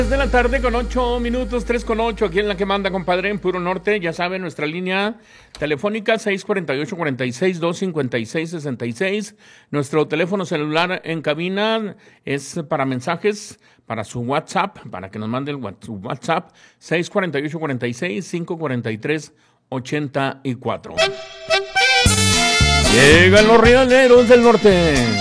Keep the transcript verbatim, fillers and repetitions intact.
De la tarde con ocho minutos, tres con ocho, aquí en la que manda, compadre, en Puro Norte. Ya saben, nuestra línea telefónica seis cuatro ocho, cuatro seis, dos cinco seis, seis seis. Nuestro teléfono celular en cabina es para mensajes, para su WhatsApp, para que nos mande el WhatsApp, seis cuatro ocho, cuatro seis, cinco cuatro tres, ocho cuatro. Llegan los rieleros del norte.